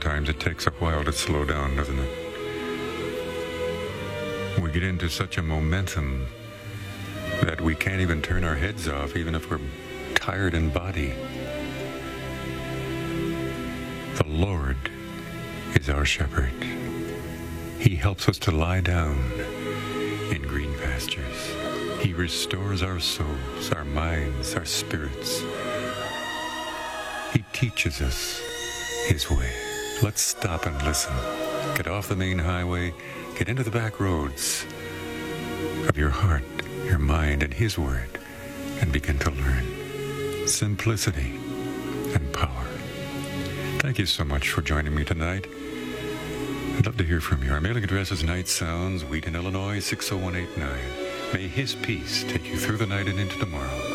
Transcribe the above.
Sometimes it takes a while to slow down, doesn't it? We get into such a momentum that we can't even turn our heads off, even if we're tired in body. The Lord is our shepherd. He helps us to lie down in green pastures. He restores our souls, our minds, our spirits. He teaches us His way. Let's stop and listen. Get off the main highway, get into the back roads of your heart, your mind, and His Word, and begin to learn simplicity and power. Thank you so much for joining me tonight. I'd love to hear from you. Our mailing address is Night Sounds, Wheaton, Illinois, 60189. May His peace take you through the night and into tomorrow.